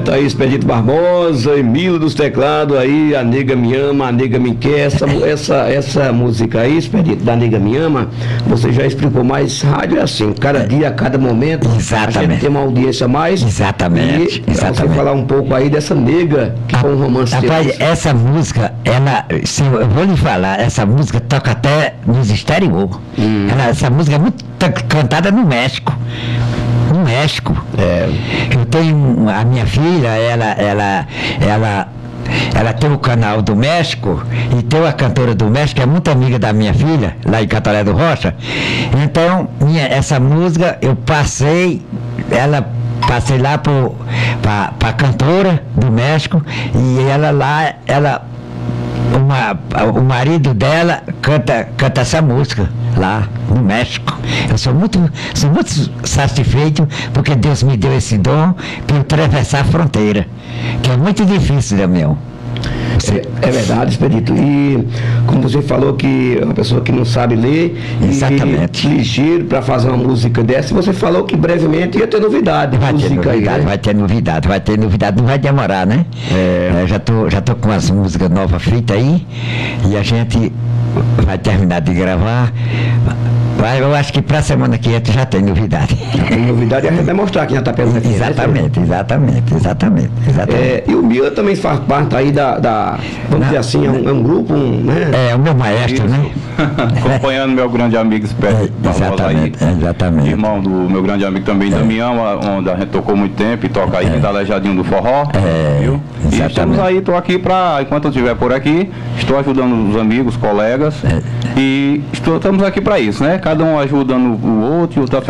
Tá aí Expedito Barbosa, Emílio dos teclados aí, A Nega Me Ama, A Nega Me Quer. Essa música aí, Expedito, da Nega Me Ama, você já explicou, mas rádio é assim, cada dia, cada momento, Exatamente. a gente tem uma audiência a mais. Exatamente. E pra você falar um pouco aí dessa Nega, que foi um romance. Rapaz, essa música, eu vou lhe falar, essa música toca até nos exterior. Essa música é muito cantada no México. No México. Eu tenho a minha filha, ela tem o canal do México e tem uma cantora do México, que é muito amiga da minha filha, lá em Catolé do Rocha. Então, essa música eu passei lá para a cantora do México e o marido dela canta essa música lá no México. Eu sou muito satisfeito porque Deus me deu esse dom para eu atravessar a fronteira, que é muito difícil, né, meu? É verdade, Expedito. E como você falou que uma pessoa que não sabe ler, exatamente, e ligeiro para fazer uma música dessa, você falou que brevemente ia ter novidade. Vai ter novidade, não vai demorar, né? Já tô com as músicas novas feitas aí e a gente vai terminar de gravar. Mas eu acho que para a semana que vem já tem novidade. Já tem novidade e a gente vai mostrar aqui na Tapera FM. Exatamente. E o Mila também faz parte aí vamos dizer assim, é um grupo, né? É o meu maestro, isso, né? Acompanhando meu grande amigo Expedito Barbosa aí. Exatamente. Irmão do meu grande amigo também, Damião, onde a gente tocou muito tempo e toca aí, da Aleijadinho do Forró. Viu? E estamos aí, estou aqui enquanto eu estiver por aqui, estou ajudando os amigos, colegas, e estamos aqui para isso, né? Cada um ajudando o outro,